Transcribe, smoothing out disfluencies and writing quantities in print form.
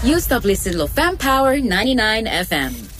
You stop listening to Fam Power 99 FM.